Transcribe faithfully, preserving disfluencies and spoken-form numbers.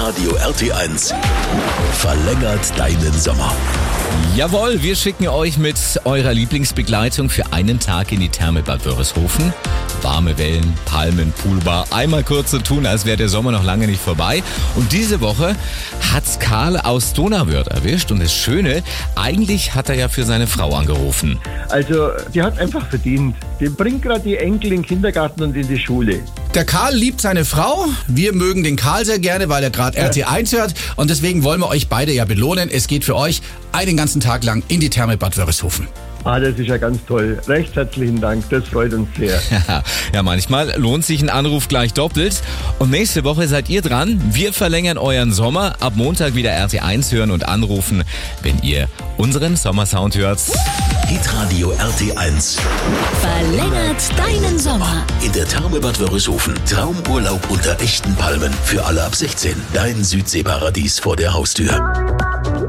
Hitradio R T eins verlängert deinen Sommer. Jawohl, wir schicken euch mit eurer Lieblingsbegleitung für einen Tag in die Therme Bad Wörishofen. Warme Wellen, Palmen, Poolbar, einmal kurz so tun, als wäre der Sommer noch lange nicht vorbei. Und diese Woche hat's Karl aus Donauwörth erwischt. Und das Schöne, eigentlich hat er ja für seine Frau angerufen. Also, die hat einfach verdient. Die bringt gerade die Enkel in den Kindergarten und in die Schule. Der Karl liebt seine Frau. Wir mögen den Karl sehr gerne, weil er gerade R T eins hört. Und deswegen wollen wir euch beide ja belohnen. Es geht für euch einen ganzen Tag lang in die Therme Bad Wörishofen. Ah, das ist ja ganz toll. Recht herzlichen Dank, das freut uns sehr. Ja, manchmal lohnt sich ein Anruf gleich doppelt. Und nächste Woche seid ihr dran. Wir verlängern euren Sommer. Ab Montag wieder R T eins hören und anrufen, wenn ihr unseren Sommersound hört. Hitradio R T eins verlängert deinen Sommer. In der Therme Bad Wörishofen. Traumurlaub unter echten Palmen. Für alle ab sechzehn. Dein Südseeparadies vor der Haustür.